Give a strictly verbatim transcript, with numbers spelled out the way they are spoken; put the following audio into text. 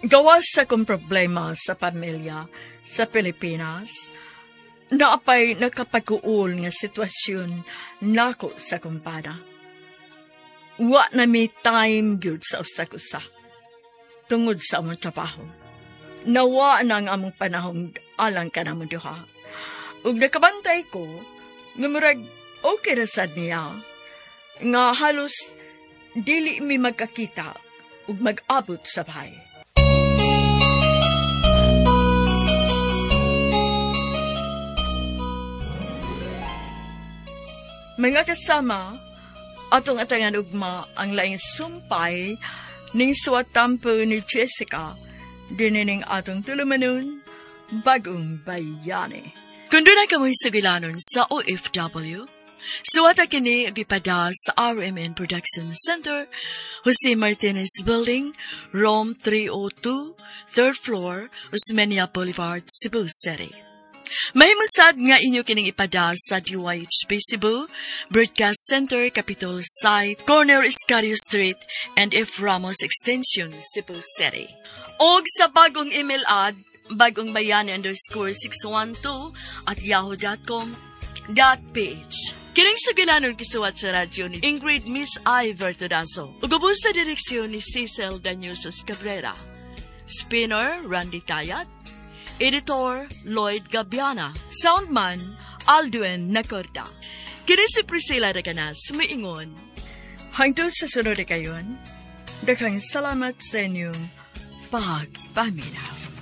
Gawas sa kong problema sa pamilya sa Pilipinas, naapay nakapag-uul nga sitwasyon nako sa kumpana. Wa na may time gyud sa usa-usa. Tungod sa among trabaho. Nawa na ang among panahon alang ka namon duha. Ug nakabantay ko, nga murag okay na sad niya, nga halos dili mi magkakita ug mag-abot sa bahay. Mga kasama, atong atangan ugma ang laing sumpay ning suwatampo ni Jessica dinining atong tulumanon Bagong Bayani. Kung doon na kamoy sugilanon sa O F W, suwata kini agipada sa R M N Production Center, Jose Martinez Building, Rome three oh two, third floor, Osmeña Boulevard, Cebu City. Mahimusad nga inyo kining ipada sa D Y H P Cebu, Broadcast Center, Capitol Site, Corner Iscario Street, and F. Ramos Extension, Cebu City. Og sa bagong email ad, bagongbayani underscore six one two at yahoo dot com dot ph. Kining sugilanon kisuwat sa radyo ni Ingrid Miss I. Vertudazo. Ugubos sa direksyon ni Cecil Daniusos Cabrera. Spinner, Randy Tayat. Editor, Lloyd Gabiana. Soundman, Alduen Nacorda. Kini si Priscilla Raganas, sumiingon. Hangtod sa sunod kayon, daghang salamat sa inyong pagpaminaw.